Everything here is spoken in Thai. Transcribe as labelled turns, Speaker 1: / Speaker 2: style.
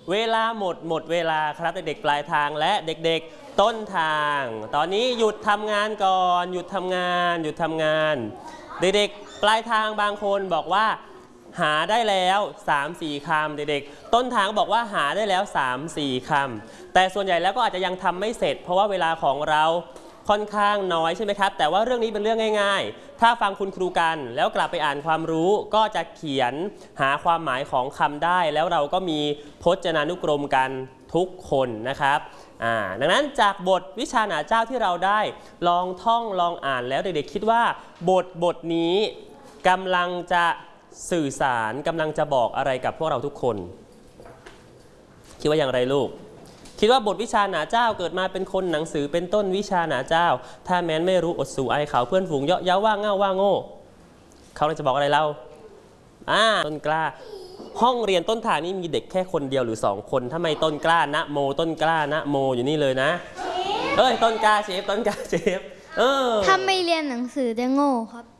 Speaker 1: เวลาหมดเวลาครับเด็กๆปลายทางและเด็กๆต้นทางตอนนี้หยุดทำงานก่อนหยุดทำงานเด็กๆปลายทางบางคนบอกว่าหาได้แล้ว 3-4 คำเด็กๆต้นทางบอกว่าหาได้แล้ว 3-4 คำแต่ส่วนใหญ่แล้วก็อาจจะยังทำไม่เสร็จเพราะว่าเวลาของเราค่อนข้างน้อยใช่ไหมครับแต่ว่าเรื่องนี้เป็นเรื่องง่ายๆถ้าฟังคุณครูกันแล้วกลับไปอ่านความรู้ก็จะเขียนหาความหมายของคำได้แล้วเราก็มีพจนานุกรมกันทุกคนนะครับดังนั้นจากบทวิชาหนาเจ้าที่เราได้ลองท่องลองอ่านแล้วเด็กๆคิดว่าบทนี้กำลังจะสื่อสารกำลังจะบอกอะไรกับพวกเราทุกคนคิดว่าอย่างไรลูกคิดว่าบทวิชาหนาเจ้าเกิดมาเป็นคนหนังสือเป็นต้นวิชาหนาเจ้าถ้าแม้นไม่รู้อดสู่ไอเขาเพื่อนฝูงเยาะเย้าว่าเง่าว่าโง่เขาจะบอกอะไรเราต้นกล้าห้องเรียนต้นทางนี้มีเด็กแค่คนเดียวหรือ2 คนทำไมต้นกล้านะโมต้นกล้านะโมอยู่นี่เลยนะต้นกล้าเชฟถ้าไม่เรียนหนังสือจะโง่ครับ